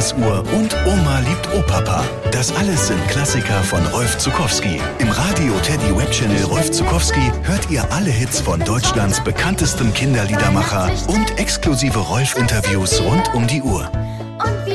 Todesuhr und Oma liebt Opapa. Das alles sind Klassiker von Rolf Zuckowski. Im Radio Teddy Webchannel Rolf Zuckowski hört ihr alle Hits von Deutschlands bekanntestem Kinderliedermacher und exklusive Rolf-Interviews rund um die Uhr.